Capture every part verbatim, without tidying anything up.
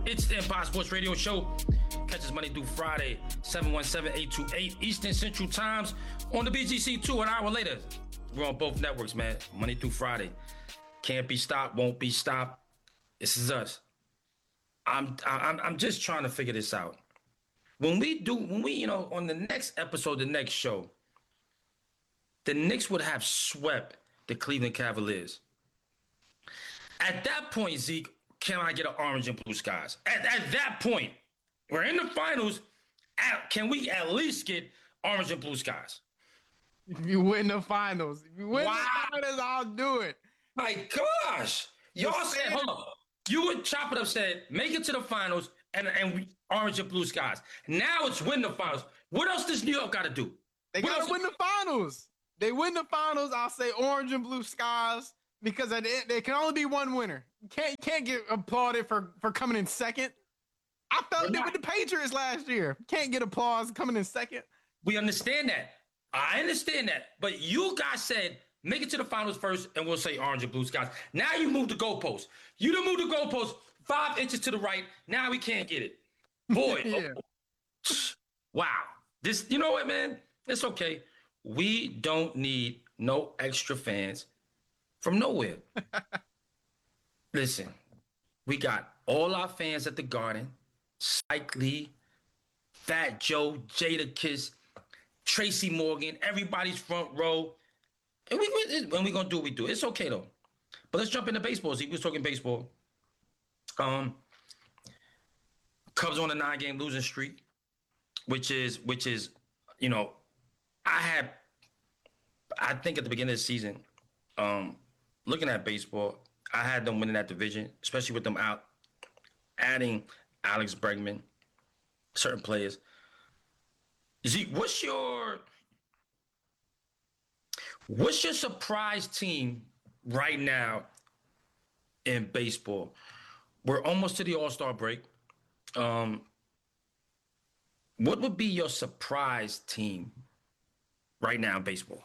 It's the Empire Sports Radio Show. Catch us Monday through Friday, seven one seven, eight two eight Eastern Central Times on the B G C two. An hour later, we're on both networks, man. Monday through Friday. Can't be stopped, won't be stopped. This is us. I'm I'm I'm just trying to figure this out. When we do, when we, you know, on the next episode, the next show, the Knicks would have swept the Cleveland Cavaliers. At that point, Zeke, can I get an orange and blue skies? At, at that point, we're in the finals. At, can we at least get orange and blue skies? If you win the finals, if you win Wow. the finals, I'll do it. My gosh. Y'all said, hold on. You would chop it up, said, make it to the finals and, and we, orange and blue skies. Now it's win the finals. What else does New York got to do? They What got to else- win the finals. They win the finals, I'll say orange and blue skies because at the end, there can only be one winner. You can't, you can't get applauded for, for coming in second. I felt We're it with the Patriots last year. Can't get applause coming in second. We understand that. I understand that. But you guys said, make it to the finals first, and we'll say orange and blue skies. Now you move the goalpost. You done moved the goalpost five inches to the right. Now we can't get it. Boy. Yeah. oh, wow. This, you know what, man? It's okay. We don't need no extra fans from nowhere. Listen, we got all our fans at the Garden. Spike Lee, Fat Joe, Jadakiss, Tracy Morgan, everybody's front row. And we, we, when we gonna do what we do. It's okay though. But let's jump into baseball. See, we was talking baseball. Um, Cubs on a nine-game losing streak, which is which is, you know, I had, I think at the beginning of the season, um, looking at baseball, I had them winning that division, especially with them out adding Alex Bregman, certain players. Zeke, what's your what's your surprise team right now in baseball? We're almost to the All-Star break. Um, what would be your surprise team right now in baseball?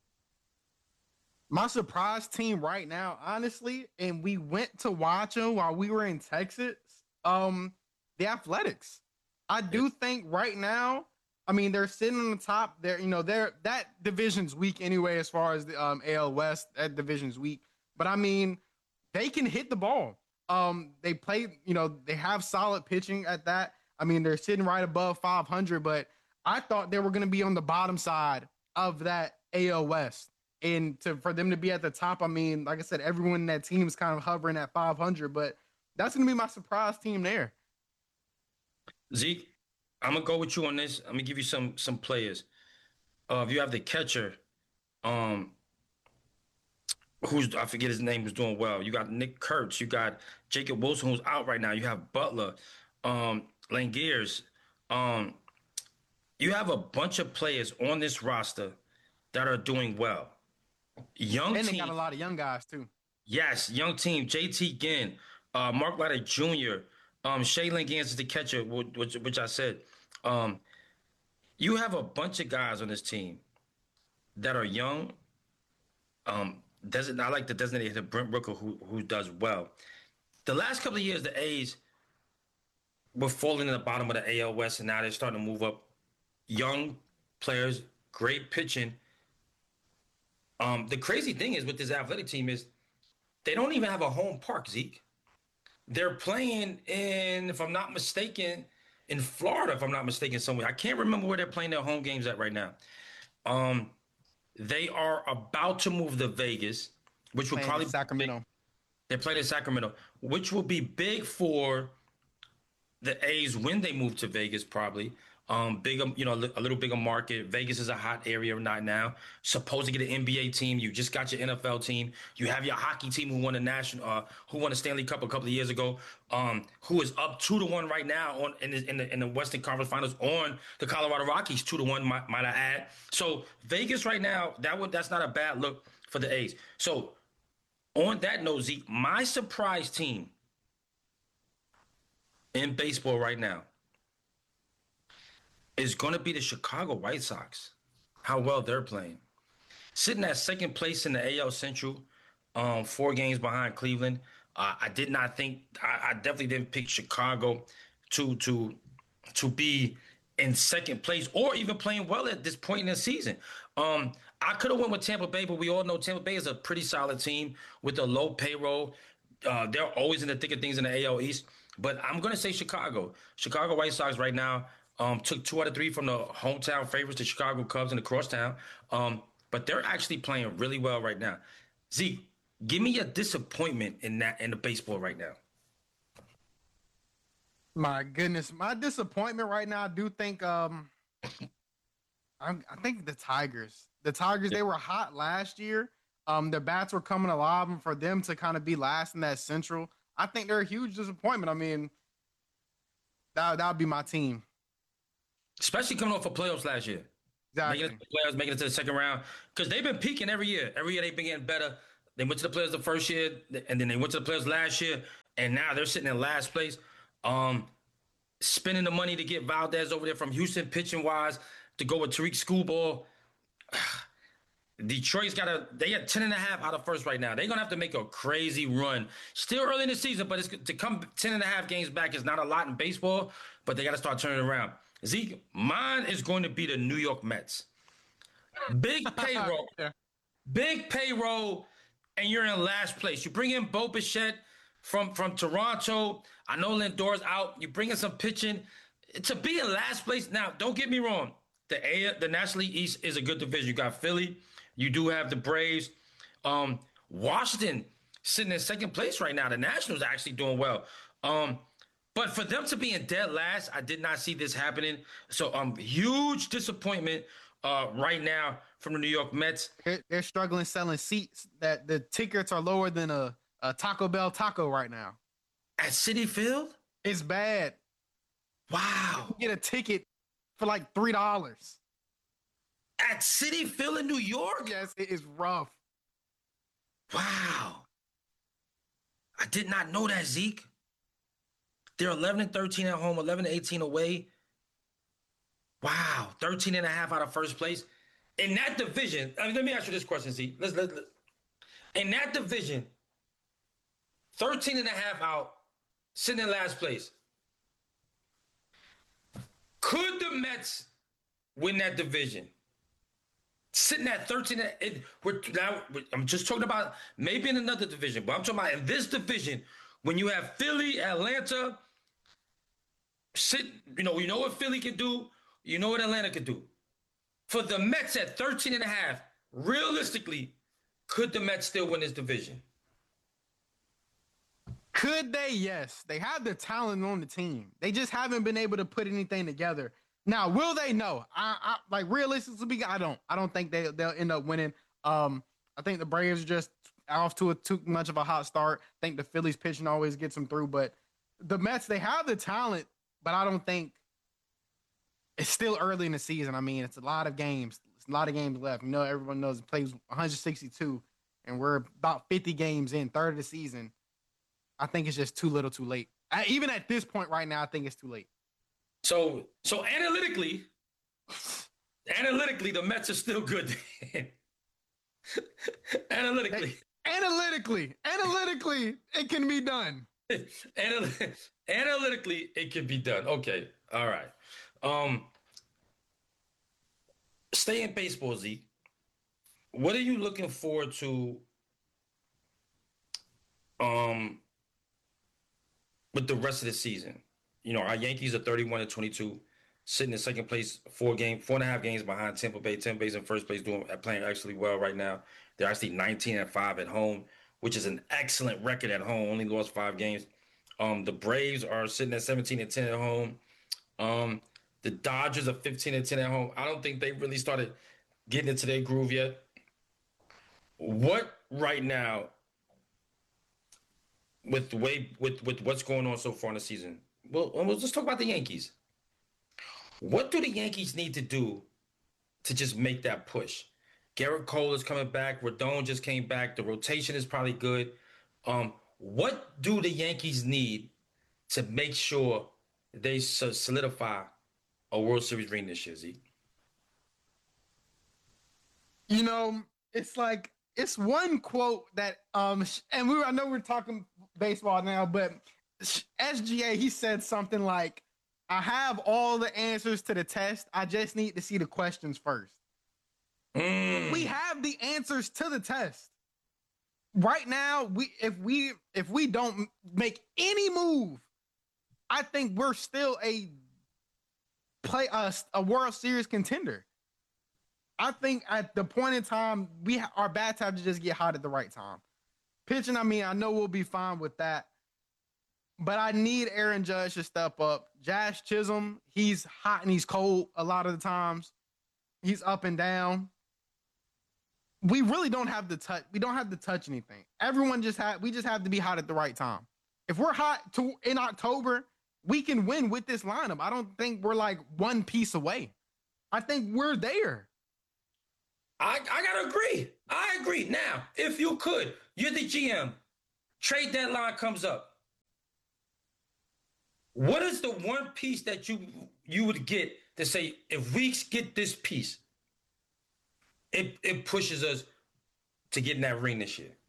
My surprise team right now, honestly, and we went to watch them while we were in Texas, um, the Athletics. I do think right now, I mean, they're sitting on the top. They're, you know, they're that division's weak anyway, as far as the um, A L West, that division's weak. But I mean, they can hit the ball. Um, they play, you know, they have solid pitching at that. I mean, they're sitting right above five hundred, but I thought they were going to be on the bottom side of that A L West. And to for them to be at the top, I mean, like I said, everyone in that team is kind of hovering at five hundred, but that's going to be my surprise team there. Zeke, I'm gonna go with you on this. I'm gonna give you some some players. Uh, if you have the catcher, um, who's I forget his name, who's doing well. You got Nick Kurtz. You got Jacob Wilson, who's out right now. You have Butler, um, Langears. Um, you have a bunch of players on this roster that are doing well. Young And they team, got a lot of young guys, too. yes, young team. J T Ginn, uh, Mark Leiter Junior, um, Shaylin Gans is the catcher, which, which I said. Um, you have a bunch of guys on this team that are young. Um, doesn't I like the designated hitter Brent Rooker, who who does well. The last couple of years, the A's were falling in the bottom of the A L West, and now they're starting to move up. Young players, great pitching. Um, the crazy thing is with this athletic team is they don't even have a home park, Zeke. They're playing in, if I'm not mistaken, in Florida, if I'm not mistaken, somewhere. I can't remember where they're playing their home games at right now. Um, they are about to move to Vegas, which will Playing probably in Sacramento. They're playing in Sacramento, which will be big for the A's when they move to Vegas, probably. Um, bigger, you know, a little bigger market. Vegas is a hot area right now. Supposed to get an N B A team. You just got your N F L team. You have your hockey team who won a national, uh, who won a Stanley Cup a couple of years ago. Um, who is up two to one right now on in the in the, in the Western Conference Finals on the Colorado Rockies, two to one. Might, might I add? So Vegas right now, that would that's not a bad look for the A's. So on that note, Zeke, my surprise team in baseball right now is going to be the Chicago White Sox. How well they're playing. Sitting at second place in the A L Central, um, four games behind Cleveland. Uh, I did not think. I, I definitely didn't pick Chicago to to to be in second place or even playing well at this point in the season. Um, I could have went with Tampa Bay, but we all know Tampa Bay is a pretty solid team with a low payroll. Uh, they're always in the thick of things in the A L East. But I'm going to say Chicago. Chicago White Sox right now um, took two out of three from the hometown favorites, the Chicago Cubs and the crosstown. Um, but they're actually playing really well right now. Zeke, give me a disappointment in that in the baseball right now. My goodness, my disappointment right now. I do think um, I, I think the Tigers. The Tigers, they were hot last year. Um, their bats were coming alive, and for them to kind of be last in that Central, I think they're a huge disappointment. I mean, that that would be my team. Especially coming off of playoffs last year. Making it Exactly. to the playoffs, making it to the second round. Because they've been peaking every year. Every year they've been getting better. They went to the playoffs the first year, and then they went to the playoffs last year, and now they're sitting in last place. Um, spending the money to get Valdez over there from Houston pitching wise to go with Tariq Schoolball. Detroit's got a they got ten and a half out of first right now. They're gonna have to make a crazy run. Still early in the season, but it's to come ten and a half games back is not a lot in baseball, but they gotta start turning around. Zeke, mine is going to be the New York Mets. Big payroll, Yeah. big payroll, and you're in last place. You bring in Bo Bichette from, from Toronto. I know Lindor's out. You bring in some pitching. To be in last place, now, don't get me wrong. The A, the National League East is a good division. You got Philly. You do have the Braves. Um, Washington sitting in second place right now. The Nationals are actually doing well. Um, but for them to be in dead last, I did not see this happening. So um, huge disappointment uh, right now from the New York Mets. They're, they're struggling selling seats. That the tickets are lower than a, a Taco Bell taco right now. At Citi Field? It's bad. Wow. You get a ticket for like three dollars. At Citi Field in New York? Yes, it is rough. Wow. I did not know that, Zeke. They're eleven and thirteen at home, eleven and eighteen away. Wow. thirteen and a half out of first place. In that division, I mean, let me ask you this question, Zeke. Let's, let, let, in that division, thirteen and a half out, sitting in last place. Could the Mets win that division? Sitting at thirteen, it, we're, now, I'm just talking about maybe in another division, but I'm talking about in this division, when you have Philly, Atlanta, sit, you know, you know what Philly can do, you know what Atlanta can do. For the Mets at thirteen and a half, realistically, could the Mets still win this division? Could they? Yes. They have the talent on the team. They just haven't been able to put anything together. Now, will they? No. I, I like realistically, I don't. I don't think they they'll end up winning. Um, I think the Braves are just off to a too much of a hot start. I think the Phillies pitching always gets them through, but the Mets, they have the talent, but I don't think it's still early in the season. I mean, it's a lot of games. It's a lot of games left. You know, everyone knows it plays one hundred sixty-two, and we're about fifty games in, third of the season. I think it's just too little, too late. I, even at this point right now, I think it's too late. So, so analytically, analytically, the Mets are still good. Analytically, Analytically, analytically, it can be done. Anal- analytically, it can be done. Okay, all right. Um, stay in baseball, Zeke. What are you looking forward to? Um, with the rest of the season, you know, our Yankees are thirty-one and twenty-two, sitting in second place, four game, four and a half games behind Tampa Bay. Tampa Bay's in first place, doing playing actually well right now. They're actually nineteen and five at home, which is an excellent record at home. Only lost five games. Um, the Braves are sitting at seventeen and ten at home. Um, the Dodgers are fifteen and ten at home. I don't think they really started getting into their groove yet. What right now, with the way with with what's going on so far in the season? Well, let's just talk about the Yankees. What do the Yankees need to do to just make that push? Garrett Cole is coming back. Rodon just came back. The rotation is probably good. Um, what do the Yankees need to make sure they solidify a World Series ring this year, Zeke? You know, it's like it's one quote that um and we I know we're talking baseball now, but S G A he said something like, "I have all the answers to the test. I just need to see the questions first." Mm. We have the answers to the test. Right now, we if we if we don't make any move, I think we're still a play us a World Series contender. I think at the point in time, we ha- our bats have to just get hot at the right time. Pitching, I mean, I know we'll be fine with that, but I need Aaron Judge to step up. Jazz Chisholm, he's hot and he's cold a lot of the times. He's up and down. We really don't have to touch. We don't have to touch anything. Everyone just had. We just have to be hot at the right time. If we're hot to in October, we can win with this lineup. I don't think we're like one piece away. I think we're there. I, I gotta agree. I agree. Now, if you could, you're the G M, trade deadline comes up. What is the one piece that you you would get to say, if we get this piece, it, it pushes us to get in that ring this year?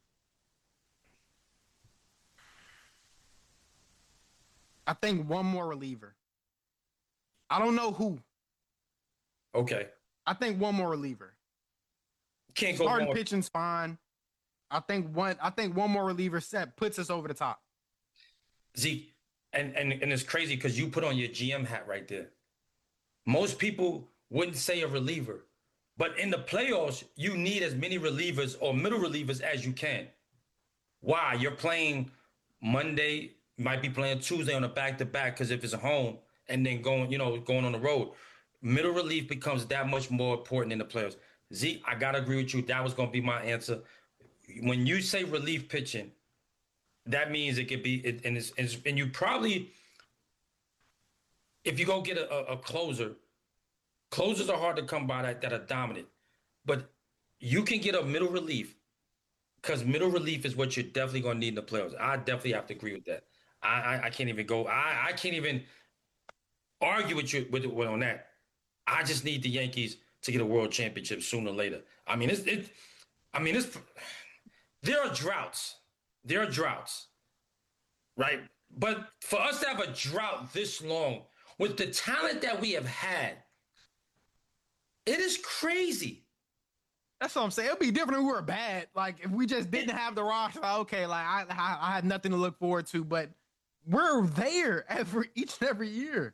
I think one more reliever. I don't know who. Okay. I think one more reliever. Can't go Starting wrong. pitching's fine. I think one. I think one more reliever set puts us over the top. Zeke, and, and, and it's crazy because you put on your G M hat right there. Most people wouldn't say a reliever, but in the playoffs, you need as many relievers or middle relievers as you can. Why? You're playing Monday, might be playing Tuesday on a back-to-back because if it's a home and then going, you know, going on the road, middle relief becomes that much more important in the playoffs. Zeke, I got to agree with you. That was going to be my answer. When you say relief pitching, that means it could be, it, and, it's, it's, and you probably, if you go get a, a, a closer, closers are hard to come by that, that are dominant. But you can get a middle relief because middle relief is what you're definitely going to need in the playoffs. I definitely have to agree with that. I, I, I can't even go. I, I can't even argue with you with, with on that. I just need the Yankees to get a world championship sooner or later. I mean, it's it. I mean, it's there are droughts. There are droughts, right? But for us to have a drought this long with the talent that we have had, it is crazy. That's what I'm saying. It'd be different if we were bad. Like if we just didn't have the roster. Like, okay, like I, I I had nothing to look forward to, but we're there every each and every year.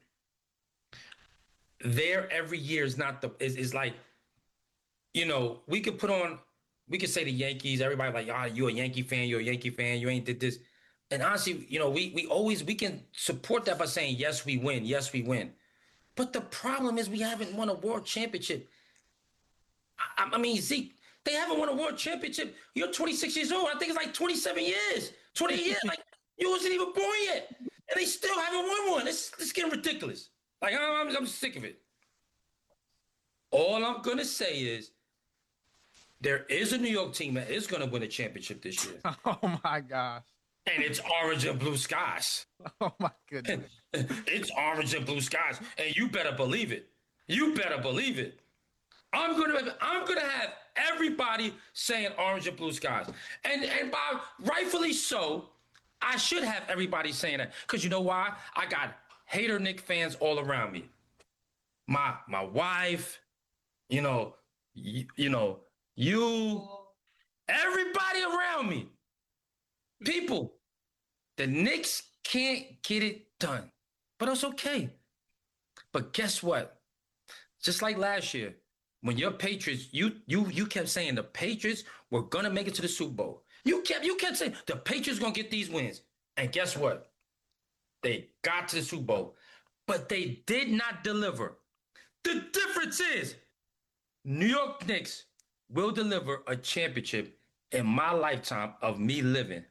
There every year is not the is is like, you know, we could put on, we could say the Yankees. Everybody like, ah, oh, you a Yankee fan, you're a Yankee fan, you ain't did this. And honestly, you know, we we always we can support that by saying yes, we win, yes, we win. But the problem is we haven't won a world championship. I, I mean, Zeke, they haven't won a world championship. You're twenty-six years old. I think it's like twenty-seven years, twenty years. Like you wasn't even born yet, and they still haven't won one. It's it's getting ridiculous. Like I'm, I'm, I'm sick of it. All I'm gonna say is there is a New York team that is gonna win a championship this year. Oh my gosh. And it's orange and blue skies. Oh my goodness. It's orange and blue skies, and you better believe it. You better believe it. I'm gonna, I'm gonna have everybody saying orange and blue skies, and and by rightfully so, I should have everybody saying that because you know why? I got hater Knick fans all around me. My my wife, you know, you, you know, you, everybody around me. People, the Knicks can't get it done, but it's okay. But guess what? Just like last year, when your Patriots, you you you kept saying the Patriots were gonna make it to the Super Bowl. You kept you kept saying the Patriots gonna get these wins, and guess what? They got to the Super Bowl, but they did not deliver. The difference is, New York Knicks will deliver a championship in my lifetime of me living.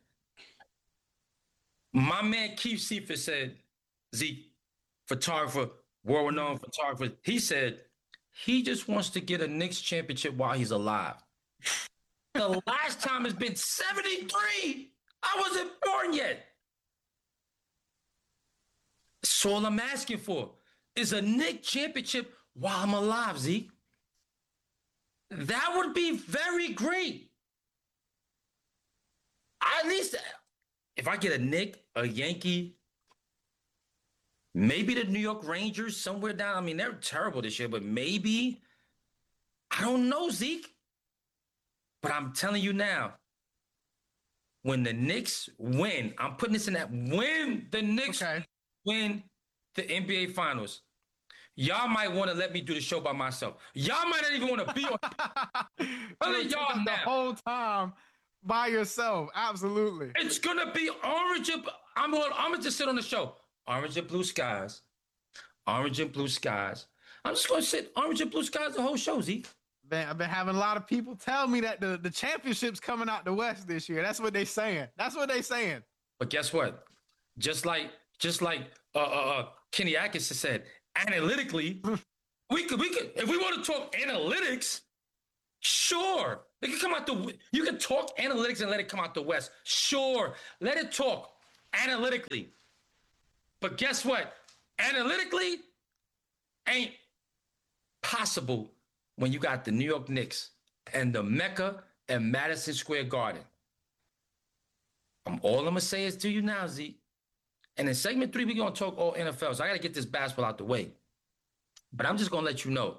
My man Keith Seifert said, Zeke, photographer, world-renowned photographer, he said he just wants to get a Knicks championship while he's alive. The last time it's been seventy-three. I wasn't born yet. That's all I'm asking for is a Knicks championship while I'm alive, Zeke. That would be very great. at least if I get a Knick, a Yankee, maybe the New York Rangers somewhere down. I mean, they're terrible this year, but maybe. I don't know, Zeke. But I'm telling you now, when the Knicks win, I'm putting this in that, when the Knicks Okay. win the N B A Finals, y'all might want to let me do the show by myself. Y'all might not even want to be on. You'll y'all take it the now. whole time by yourself. Absolutely. It's gonna be orange. And, I'm gonna, I'm gonna just sit on the show. Orange and blue skies. Orange and blue skies. I'm just gonna sit orange and blue skies the whole show, Zeke. Man, I've been having a lot of people tell me that the, the championship's coming out the West this year. That's what they saying. That's what they saying. But guess what? Just like just like uh, uh, uh, Kenny Atkinson said, analytically, we could we could if we want to talk analytics, sure. It can come out the you can talk analytics and let it come out the West. Sure. Let it talk analytically. But guess what? Analytically ain't possible when you got the New York Knicks and the Mecca and Madison Square Garden. I'm, all I'm going to say is to you now, Z. And in segment three, we're going to talk all N F L. So I got to get this basketball out the way. But I'm just going to let you know.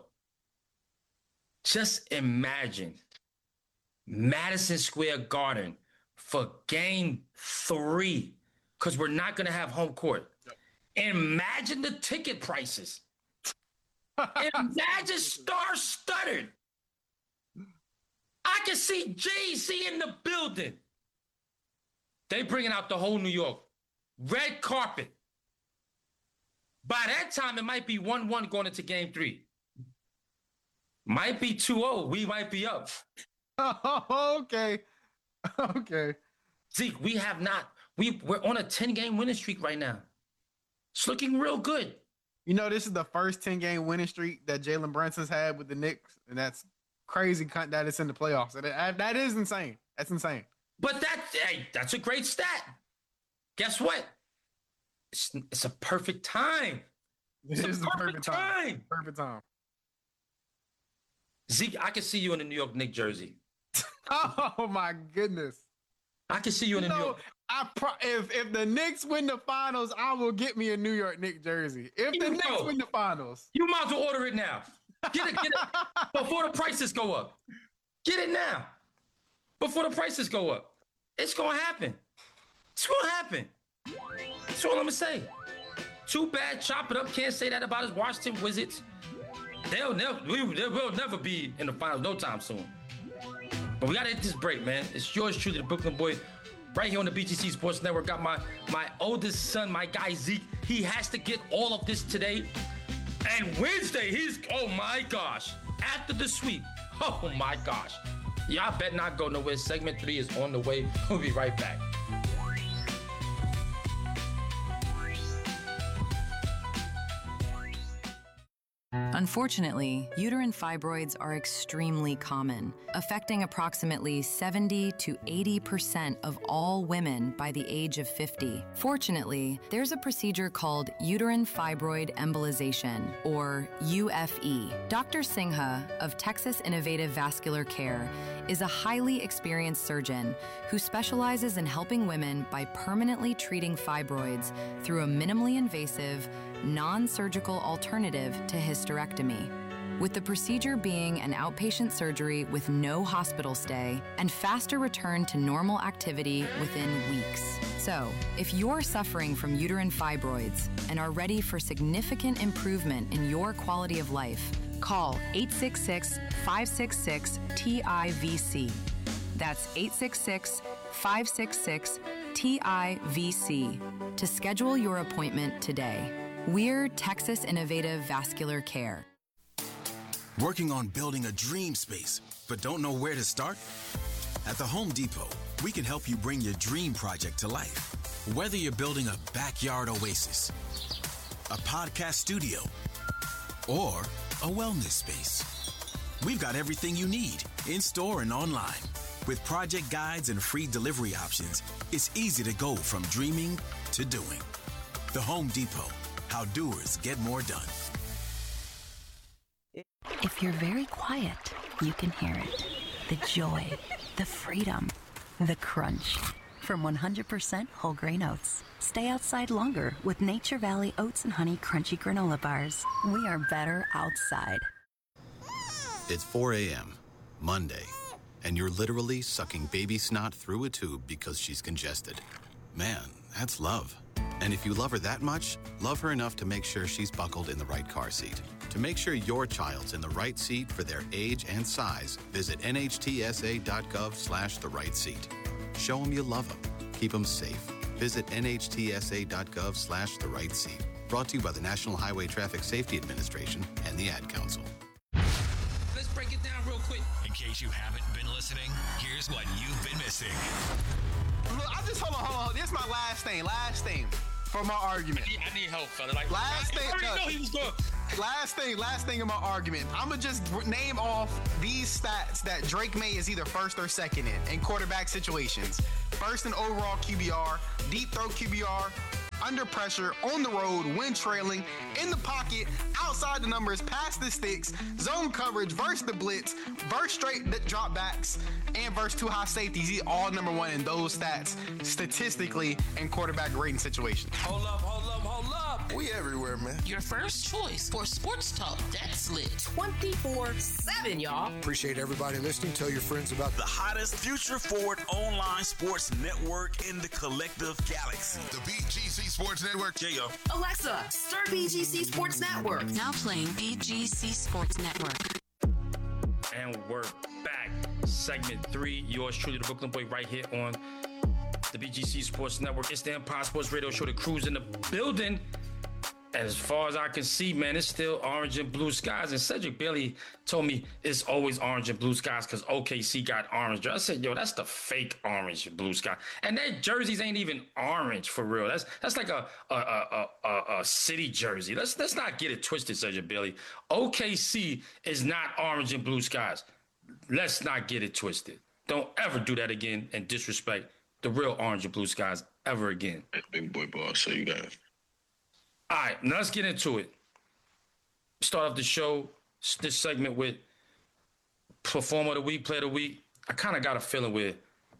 Just imagine Madison Square Garden for game three, because we're not going to have home court. Imagine the ticket prices. Imagine star-studded. I can see Jay-Z in the building. They bringing out the whole New York. Red carpet. By that time, it might be one one going into game three. Might be two oh. We might be up. Oh, okay. Okay. Zeke, we have not. We, we're on a ten-game winning streak right now. It's looking real good. You know, this is the first ten-game winning streak that Jalen Brunson's had with the Knicks, and that's crazy that it's in the playoffs. That, that is insane. That's insane. But that, hey, that's a great stat. Guess what? It's, it's a perfect time. It's It a is the perfect perfect time. time. Perfect time. Zeke, I can see you in a New York Knicks jersey. Oh my goodness! I can see you in You a New know, York. I pro- if if the Knicks win the finals, I will get me a New York Knicks jersey. If the You Knicks know. win the finals, You might as well order it now. Get it, get it before the prices go up. Get it now. Before the prices go up. It's gonna happen. It's gonna happen. That's all I'm gonna say. Too bad, chop it up. Can't say that about his Washington Wizards. They'll never, we, they will never be in the finals no time soon. But we gotta hit this break, man. It's yours truly, the Brooklyn Boy, right here on the B T C Sports Network. Got my my oldest son, my guy Zeke. He has to get all of this today. And Wednesday, he's oh my gosh. After the sweep, oh my gosh. Y'all bet not go nowhere. Segment three is on the way. We'll be right back. Unfortunately, uterine fibroids are extremely common, affecting approximately seventy to eighty percent of all women by the age of fifty. Fortunately, there's a procedure called uterine fibroid embolization, or U F E. Doctor Singha of Texas Innovative Vascular Care is a highly experienced surgeon who specializes in helping women by permanently treating fibroids through a minimally invasive, non-surgical alternative to hysterectomy. With the procedure being an outpatient surgery with no hospital stay and faster return to normal activity within weeks. So, if you're suffering from uterine fibroids and are ready for significant improvement in your quality of life, call eight six six, five six six, T I V C. That's eight six six, five six six, T I V C to schedule your appointment today. We're Texas Innovative Vascular Care. Working on building a dream space, but don't know where to start? At the Home Depot, we can help you bring your dream project to life. Whether you're building a backyard oasis, a podcast studio, or a wellness space, we've got everything you need in store and online. With project guides and free delivery options, it's easy to go from dreaming to doing. The Home Depot, how doers get more done. If you're very quiet, you can hear it. The joy, the freedom, the crunch. from one hundred percent whole grain oats. Stay outside longer with Nature Valley Oats and Honey Crunchy Granola Bars. We are better outside. It's four a.m., Monday, and you're literally sucking baby snot through a tube because she's congested. Man, that's love. And if you love her that much, love her enough to make sure she's buckled in the right car seat. To make sure your child's in the right seat for their age and size, visit nhtsa.gov slash the right seat. Show them you love them. Keep them safe. Visit nhtsa.gov slash the right seat. Brought to you by the National Highway Traffic Safety Administration and the Ad Council. Let's break it down real quick. In case you haven't been listening, here's what you've been missing. Look, I just hold on, hold on. This is my last thing, last thing for my argument. I need, I need help, fella. Like, Last I, thing, I already Chuck. know he was going. Last thing, last thing in my argument. I'm gonna just name off these stats that Drake May is either first or second in in quarterback situations. First in overall Q B R, deep throw Q B R, under pressure, on the road, when trailing, in the pocket, outside the numbers, past the sticks, zone coverage, versus the blitz, versus straight dropbacks, and versus two high safeties. He's all number one in those stats statistically in quarterback rating situations. Hold up, hold up, hold up. We everywhere, man. Your first choice for sports talk that's lit twenty-four seven, y'all. Appreciate everybody listening. Tell your friends about The hottest future-forward online sports network in the collective galaxy. The B G C Sports Network. Yeah, yo. Alexa, start B G C Sports Network. Now playing B G C Sports Network. And we're back. Segment three. Yours truly, the Brooklyn Boy, right here on the B G C Sports Network. It's the Empire Sports Radio Show. The crew's in the building. And as far as I can see, man, it's still orange and blue skies. And Cedric Bailey told me it's always orange and blue skies because O K C got orange. I said, yo, that's the fake orange and blue sky. And their jerseys ain't even orange for real. That's that's like a a a, a, a city jersey. Let's let's not get it twisted, Cedric Bailey. O K C is not orange and blue skies. Let's not get it twisted. Don't ever do that again and disrespect the real orange and blue skies ever again. Big boy boss, so you got it. All right, now let's get into it. Start off the show, this segment with Performer of the Week, Player of the Week. I kind of got a feeling where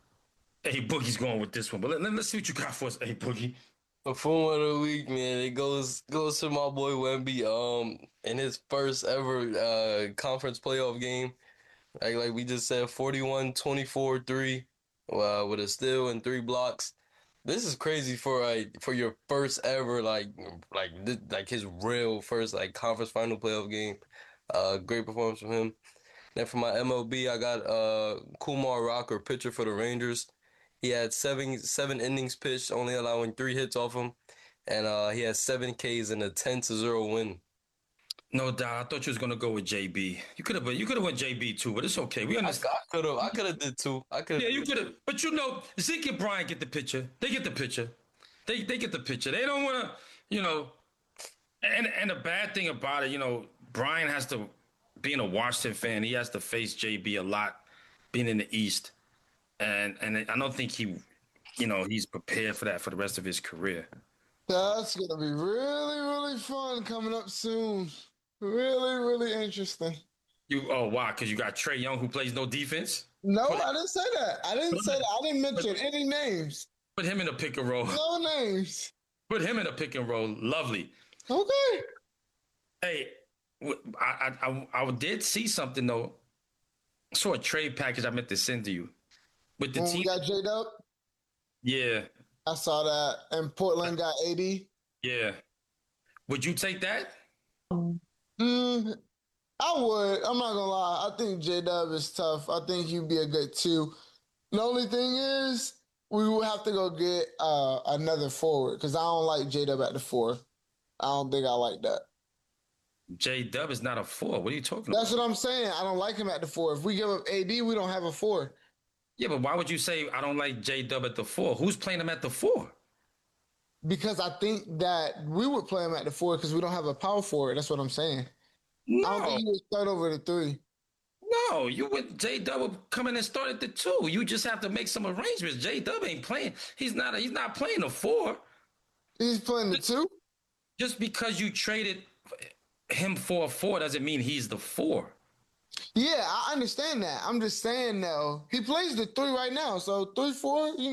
A Boogie's going with this one, but let, let, let's see what you got for us, A Boogie. Performer of the week, man. It goes goes to my boy Wemby. Um, in his first ever uh conference playoff game, like like we just said, forty-one, twenty-four, three, uh, with a steal and three blocks. This is crazy for like for your first ever like like th- like his real first like conference final playoff game. Uh, great performance from him. Then for my M L B, I got uh Kumar Rocker, pitcher for the Rangers. He had seven seven innings pitched, only allowing three hits off him, and uh, he had seven Ks in a ten to zero win. No doubt. I thought you was gonna go with J B. You could have, you could have went J B too, but it's okay. We understand. I could have, I could have did two. I could. Yeah, you could have, but you know, Zeke and Brian get the picture. They get the picture. They they get the picture. They don't want to, you know. And and the bad thing about it, you know, Brian has to, being a Washington fan, he has to face J B a lot, being in the East, and and I don't think he, you know, he's prepared for that for the rest of his career. That's gonna be really, really fun coming up soon. Really, really interesting. You oh why? Because you got Trae Young who plays no defense. No, I didn't say that. I didn't say that. I didn't mention any names. Put him in a pick and roll. No names. Put him in a pick and roll. Lovely. Okay. Hey, I I I, I did see something though. I saw a trade package I meant to send to you with the when team. We got J Dub. Yeah. I saw that, and Portland got A D. Yeah. Would you take that? Mm, I would. I'm not gonna lie. I think J Dub is tough. I think he'd be a good two. The only thing is, we will have to go get uh, another forward because I don't like J Dub at the four. I don't think I like that. J Dub is not a four. What are you talking That's about? what I'm saying. I don't like him at the four. If we give up A D, we don't have a four. Yeah, but why would you say I don't like J Dub at the four? Who's playing him at the four? Because I think that we would play him at the four because we don't have a power forward. That's what I'm saying. No. I don't think he would start over the three. No, you would J Dub would come in and start at the two. You just have to make some arrangements. J Dub ain't playing. He's not. A, he's not playing the four. He's playing the two. Just because you traded him for a four doesn't mean he's the four. Yeah, I understand that. I'm just saying though, he plays the three right now. So three, four, you know,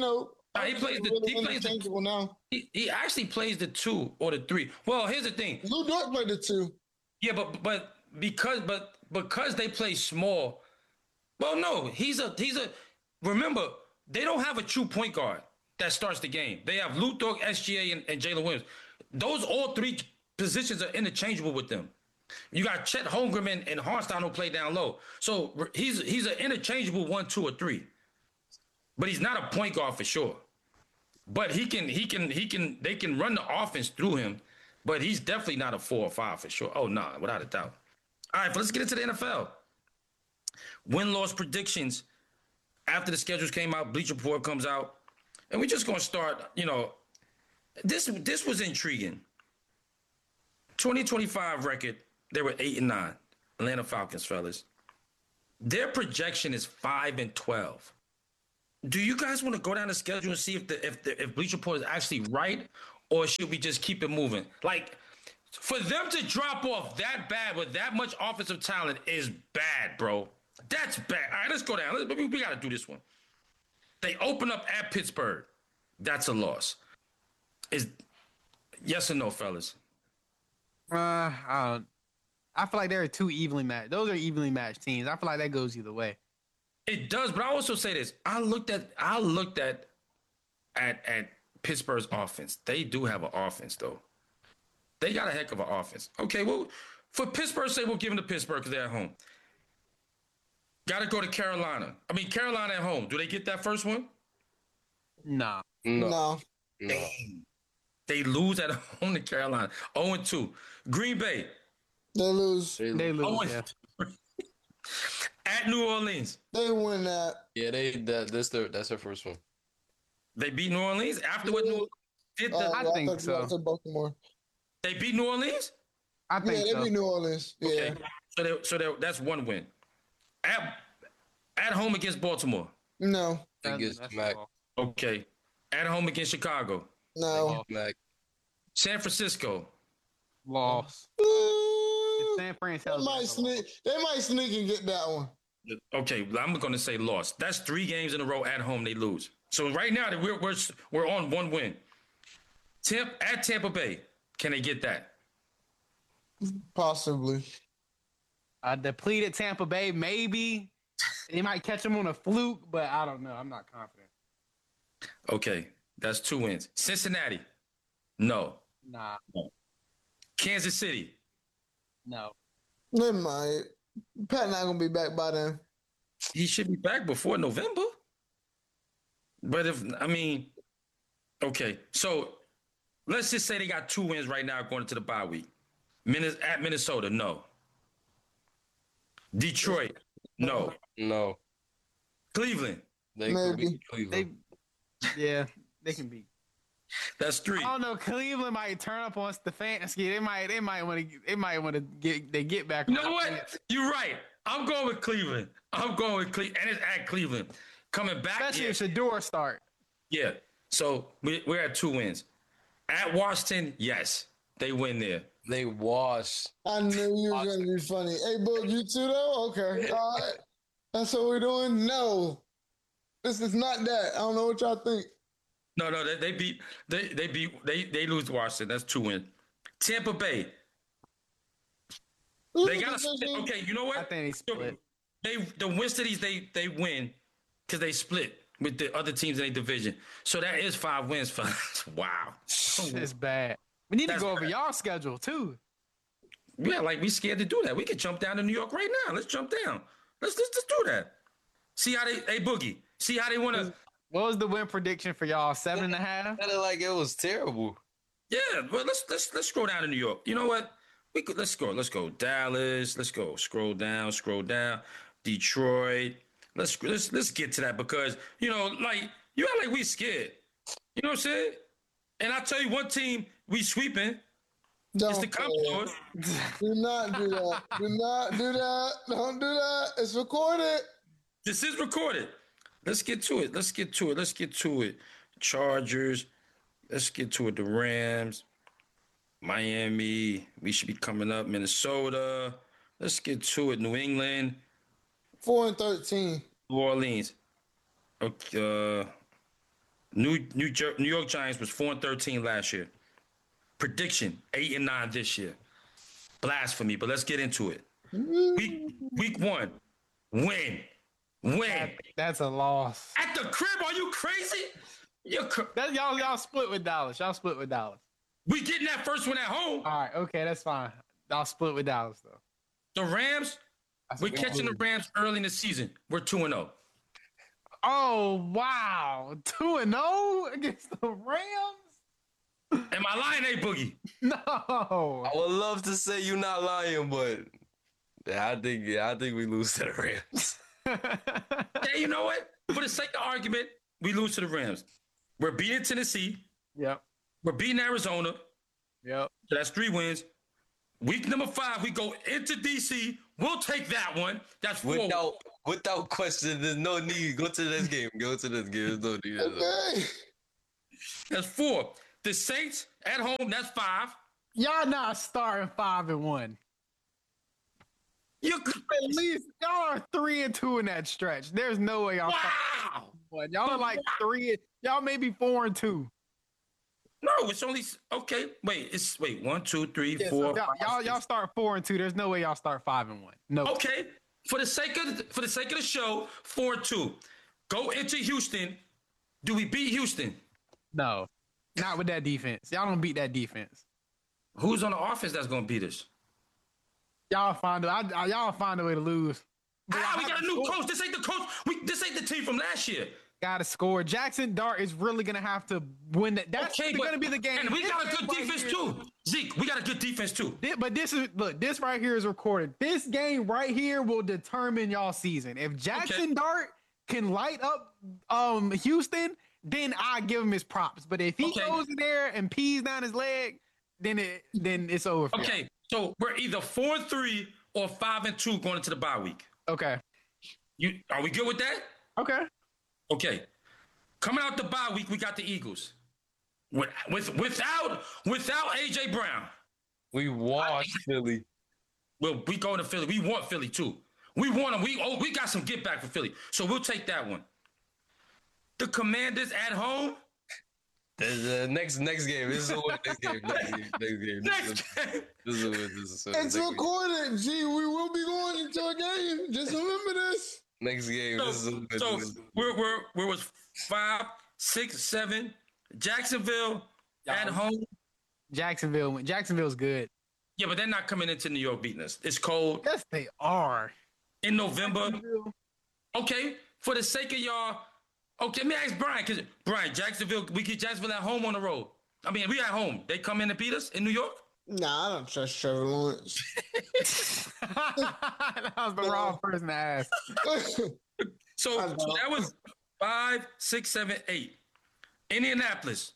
Nah, he plays the really he plays the interchangeable now. he, he actually plays the two or the three. Well, here's the thing. Lou Dort played the two. Yeah, but but because but because they play small. Well, no, he's a he's a. Remember, they don't have a true point guard that starts the game. They have Luke Dort, S G A, and, and Jalen Williams. Those all three positions are interchangeable with them. You got Chet Holmgren and, and Hartenstein who play down low. So he's he's an interchangeable one, two, or three. But he's not a point guard for sure. But he can he can he can they can run the offense through him. But he's definitely not a four or five for sure. Oh no, nah, without a doubt. All right, but let's get into the N F L. Win-loss predictions. After the schedules came out, Bleacher Report comes out, and we're just gonna start. You know, this this was intriguing. twenty twenty-five record. They were eight and nine. Atlanta Falcons, fellas. Their projection is five and twelve. Do you guys want to go down the schedule and see if the if the if Bleacher Report is actually right, or should we just keep it moving? Like, for them to drop off that bad with that much offensive talent is bad, bro. That's bad. All right, let's go down. Let's, we we got to do this one. They open up at Pittsburgh. That's a loss. Is yes or no, fellas? Uh, I don't. I feel like they're two evenly matched. Those are evenly matched teams. I feel like that goes either way. It does, but I also say this. I looked at I looked at at at Pittsburgh's offense. They do have an offense, though. They got a heck of an offense. Okay, well, for Pittsburgh, say we'll give them to Pittsburgh because they're at home. Got to go to Carolina. I mean, Carolina at home. Do they get that first one? Nah. No. no. Dang. They lose at home to Carolina. oh and two. Green Bay. They lose. They lose. oh Yeah. At New Orleans. They win that. Yeah, they that that's their that's their first one. They beat New Orleans after what New Orleans did. The, Uh, I yeah, think thought you so. were saying Baltimore. They beat New Orleans. I Yeah, think they so. beat New Orleans. Yeah. Okay, so they, so they, that's one win. At at home against Baltimore. No. They get That's smacked. all. Okay. At home against Chicago. No. Smacked. San Francisco. Loss. Ooh, San they Francisco. might sneak. They might sneak and get that one. Okay, I'm going to say loss. That's three games in a row at home they lose. So right now we're we're we're on one win. Temp at Tampa Bay. Can they get that? Possibly. A depleted Tampa Bay, maybe. They might catch them on a fluke, but I don't know. I'm not confident. Okay, that's two wins. Cincinnati. No. Nah. Kansas City. No. They might. Pat not gonna be back by then. He should be back before November. But if I mean, okay, so let's just say they got two wins right now going into the bye week. Minnes- at Minnesota, no. Detroit, no. No. Cleveland, They Maybe. could beat Cleveland. They, yeah, they can beat. that's three. I don't know. Cleveland might turn up on Stefanski. They might. They might want to. They might want to get. They get back. You on know the what? fence. You're right. I'm going with Cleveland. I'm going with Cleveland, and it's at Cleveland. Coming back, Especially yeah. if Shador start. yeah. So we, we're at two wins. At Washington, yes, they win there. They wash. I knew you were gonna be funny. Hey, Book, you too though? Okay. All right. That's what we're doing? No. This is not that. I don't know what y'all think. No, no, they, they beat they they beat they they lose to Washington. That's two wins. Tampa Bay. They got to okay. You know what? I think they split. They the win cities they they win because they split with the other teams in their division. So that is five wins for us. Wow. It's bad. We need to That's go over bad. y'all schedule too. Yeah, like we scared to do that. We could jump down to New York right now. Let's jump down. Let's let's just do that. See how they hey Boogie. See how they want to. What was the win prediction for y'all? Seven and a half. Sounded like it was terrible. Yeah, well let's let's let's scroll down to New York. You know what? We could let's go. Let's go Dallas. Let's go. Scroll down. Scroll down. Detroit. Let's let's let's get to that because you know like you act like we scared. You know what I'm saying? And I tell you one team we sweeping. Don't It's the say Commodores. it. Do not do that. Do not do that. Don't do that. It's recorded. This is recorded. Let's get to it. Let's get to it. Let's get to it. Chargers. Let's get to it. The Rams. Miami. We should be coming up. Minnesota. Let's get to it. New England. Four and thirteen. New Orleans. Okay. Uh, New New, Jer- New York Giants was four and thirteen last year. Prediction eight and nine this year. Blasphemy, but let's get into it. Week week one, win, win. That, that's a loss. At the crib, are you crazy? You cr- that, y'all y'all split with Dallas. Y'all split with Dallas. We getting that first one at home. All right, okay, that's fine. I'll split with Dallas though. The Rams, we're catching the Rams early in the season. We're two and zero. Oh wow, two and zero against the Rams. Am I lying, A Boogie? No. I would love to say you're not lying, but yeah, I think yeah, I think we lose to the Rams. Yeah, you know what? For the sake of argument, we lose to the Rams. We're beating Tennessee. Yep. We're beating Arizona. Yep. So that's three wins. Week number five, we go into D C. We'll take that one. That's four. Without without question, there's no need. Go to this game. Go to this game. There's no need. There's no Okay. That's four. The Saints at home, that's five. Y'all not starting five and one. You At least y'all are three and two in that stretch. There's no way y'all. wow. One. Y'all are like three. Y'all maybe four and two. No, it's only okay. Wait, it's wait one, two, three, Yeah, four. so y'all, five, y'all six. y'all start four and two. There's no way y'all start five and one. No. Okay, for the sake of the, for the sake of the show, four and two. Go into Houston. Do we beat Houston? No. Not with that defense. Y'all don't beat that defense. Who's on the offense that's gonna beat us? Y'all find a, I, I, y'all find a way to lose. Ah, we got a new coach. This ain't the coach. We this ain't the team from last year. Got to score. Jackson Dart is really gonna have to win that. That's Okay, gonna be the game. And we This got a game good right defense here- too. Zeke, we got a good defense too. Thi- But this is look. This right here is recorded. This game right here will determine y'all season. If Jackson Okay. Dart can light up um Houston, then I give him his props. But if he Okay. goes in there and pees down his leg, then it then it's over. For Okay, so we're either four and three or five and two going into the bye week. y'all. Okay. You are we good with that? Okay. Okay. Coming out the bye week, we got the Eagles. With, with without without A J Brown. We washed Philly. Well, we going to Philly. We want Philly too. We want them. We oh, we got some get back for Philly. So we'll take that one. The Commanders at home. The next next game. This is a win. Next game. Next game. Next game. Next game. This is a win. This is a win. It's Next game. recorded. Gee, we will be going into a game. Just remember this. Next game. So, This is a win. so This is a win. we're we're we're was five, six, seven. Jacksonville at home. Jacksonville. win- Jacksonville's good. Yeah, but they're not coming into New York beating us. It's cold Yes, they are. in November. Jacksonville. Okay, for the sake of y'all, okay, let me ask Brian, because Brian, Jacksonville, we get Jacksonville at home on the road. I mean, we at home. They come in and beat us in New York? Nah, I don't trust Trevor Lawrence. That was the wrong person to ask. So, I so know. that was five, six, seven, eight. Indianapolis.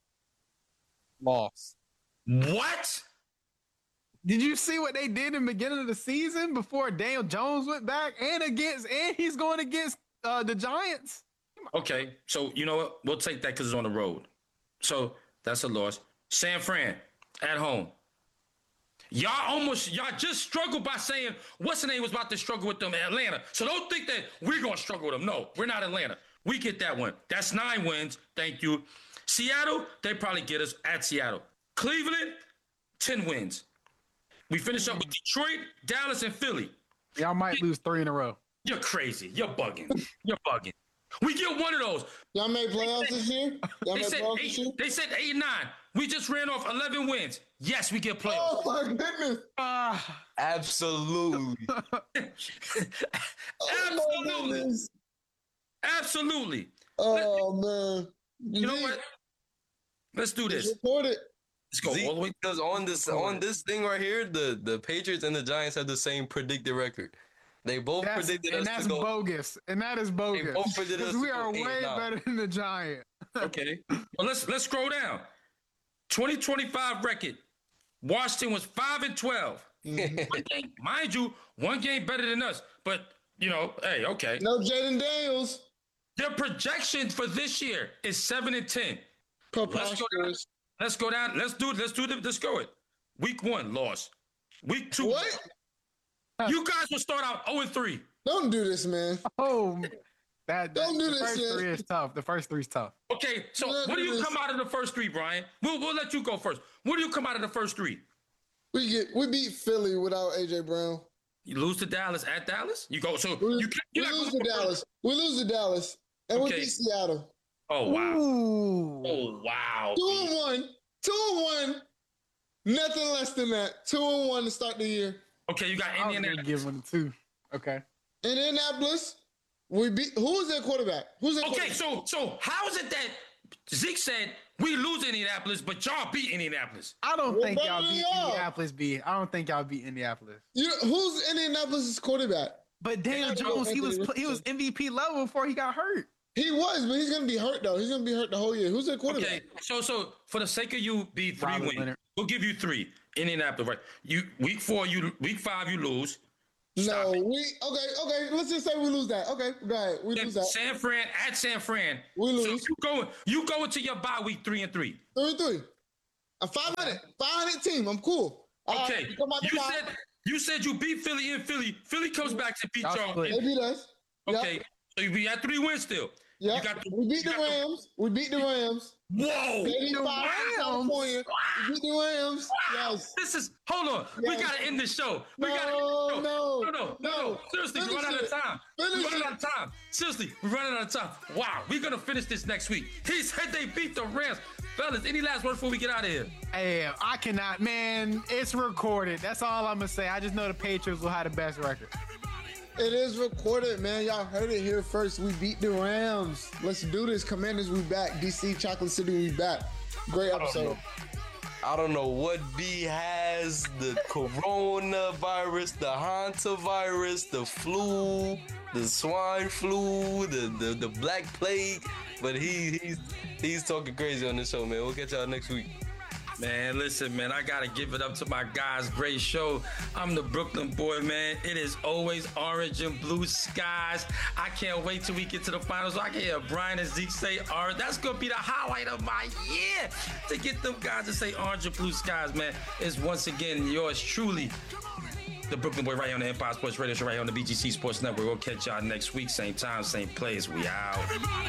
Loss. What? Did you see what they did in the beginning of the season before Daniel Jones went back and against and he's going against uh, the Giants? Okay, so you know what? We'll take that because it's on the road. So that's a loss. San Fran at home. Y'all almost, y'all just struggled by saying what's the name was about to struggle with them in Atlanta. So don't think that we're going to struggle with them. No, we're not Atlanta. We get that one. That's nine wins. Thank you. Seattle, they probably get us at Seattle. Cleveland, ten wins. We finish up with Detroit, Dallas, and Philly. Y'all might lose three in a row. You're crazy. You're bugging. You're bugging. We get one of those. Y'all made playoffs this year? Y'all They made said, playoffs this year? eight, they said eight and nine. We just ran off eleven wins. Yes, we get playoffs. Oh my goodness. Ah, Absolutely. Oh my Absolutely. goodness. Absolutely. Oh man. You know what? Let's do this. Report it. Let's go See, all the way. because on this on this thing right here, the, the Patriots and the Giants have the same predicted record. They both that's, predicted and us that's to go. bogus. And that is bogus. both predicted us Because we to go are eight way and nine. better than the Giants. Okay. Well, let's let's scroll down. twenty twenty-five record. Washington was five and twelve. One game, mind you, one game better than us. But you know, hey, okay. No Jaden Daniels. Their projection for this year is seven and ten. Let's go down. Preposterous. Let's go down. Let's do it. Let's do it. Let's go it. Week one, loss. Week two, What? you guys will start out zero and three. Don't do this, man. Oh, That, that Don't do the this first shit. three is tough. The first three is tough. Okay, so Don't what do do you this. come out of the first three, Brian? We'll we'll let you go first. What do you come out of the first three? We get we beat Philly without A J Brown. You lose to Dallas at Dallas. You go so We, you can't, we you're not lose going to for- Dallas. We lose to Dallas, and Okay. we beat Seattle. Oh wow! Ooh. Oh wow! Two and one. Two and one. Nothing less than that. Two and one to start the year. Okay, you got I was gonna Indianapolis. give one a two. Okay. Indianapolis. We beat. Who's their quarterback? Who's their Okay, quarterback? so so how is it that Zeke said we lose Indianapolis, but y'all beat Indianapolis? I don't Well, think y'all better beat y'all. Indianapolis. B. I don't think y'all beat Indianapolis. You, who's Indianapolis' quarterback? But Daniel Yeah, I know Jones, he was Anthony he was M V P level before he got hurt. He was, but he's gonna be hurt though. He's gonna be hurt the whole year. Who's their quarterback? Okay, so so for the sake of you, be three Robert wins. Leonard. We'll give you three. Indianapolis, right? You week four, you week five, you lose. Stop No, it. we okay, okay. Let's just say we lose that. Okay, go ahead. We Then lose that. San Fran at San Fran. We So lose. you go you go into your bye week three and three. Three and three. A five hundred, five hundred team. I'm cool. All Okay, right, come out the you bye. said you said you beat Philly in Philly. Philly comes back to beat Y'all y'all. split. They beat us. Okay, Yep. so you be at three wins still. Yep. You got the, we beat you the got the- Rams. We beat the Rams. Whoa! eighty-five Rams? California. We beat the Rams. Yes. This is hold on. We Yes. gotta end the show. We No, gotta end the show. no, no, no, no, no. Seriously, we're Finish running out of it. time. Finish We're running it. out of time. Seriously, we're running out of time. Wow, we're gonna finish this next week. He said they beat the Rams. Fellas, any last words before we get out of here? Hey, I cannot, man. It's recorded. That's all I'm gonna say. I just know the Patriots will have the best record. It is recorded, man. Y'all heard it here first. We beat the Rams. Let's do this. Commanders, we back. D C, Chocolate City, we back. Great episode. I don't know what B has, the coronavirus, the hantavirus, the flu, the swine flu, the, the, the black plague, but he he's he's talking crazy on this show, man. We'll catch y'all next week. Man, listen, man, I gotta give it up to my guys. Great show. I'm the Brooklyn boy, man. It is always orange and blue skies. I can't wait till we get to the finals. So I can hear Brian and Zeke say orange. That's gonna be the highlight of my year to get them guys to say orange and blue skies, man. It's once again yours truly, the Brooklyn boy, right here on the Empire Sports Radio Show, right here on the B G C Sports Network. We'll catch y'all next week, same time, same place. We out.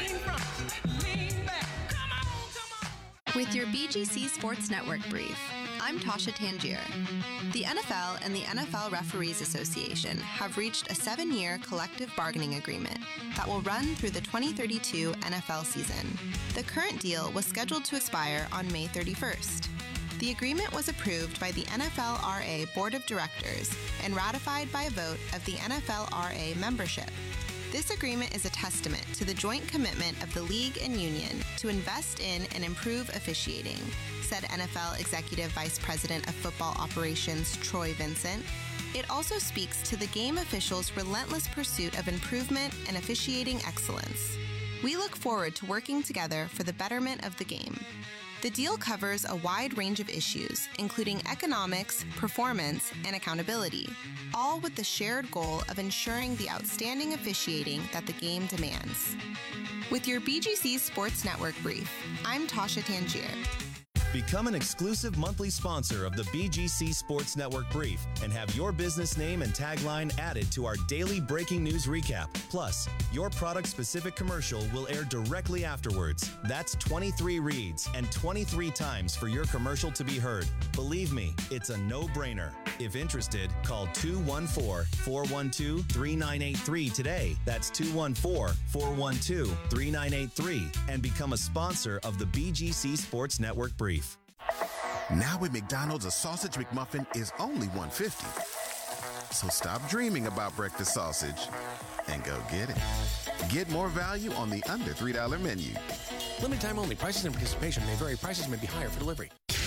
With your B G C Sports Network brief, I'm Tasha Tangier. The N F L and the N F L Referees Association have reached a seven-year collective bargaining agreement that will run through the twenty thirty-two N F L season. The current deal was scheduled to expire on May thirty-first. The agreement was approved by the N F L R A Board of Directors and ratified by a vote of the N F L R A membership. This agreement is a testament to the joint commitment of the league and union to invest in and improve officiating, said N F L Executive Vice President of Football Operations Troy Vincent. It also speaks to the game officials' relentless pursuit of improvement and officiating excellence. We look forward to working together for the betterment of the game. The deal covers a wide range of issues, including economics, performance, and accountability, all with the shared goal of ensuring the outstanding officiating that the game demands. With your B G C Sports Network brief, I'm Tasha Tangier. Become an exclusive monthly sponsor of the B G C Sports Network Brief and have your business name and tagline added to our daily breaking news recap. Plus, your product-specific commercial will air directly afterwards. That's twenty-three reads and twenty-three times for your commercial to be heard. Believe me, it's a no-brainer. If interested, call two one four, four one two, three nine eight three today. That's two one four, four one two, three nine eight three and become a sponsor of the B G C Sports Network Brief. Now at McDonald's, a sausage McMuffin is only one fifty. So stop dreaming about breakfast sausage and go get it. Get more value on the under three dollar menu. Limited time only. Prices and participation may vary. Prices may be higher for delivery.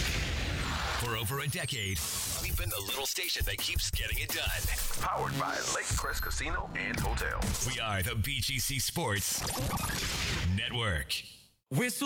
For over a decade, we've been the little station that keeps getting it done. Powered by Lake Crest Casino and Hotel. We are the B G C Sports Network. Whistle.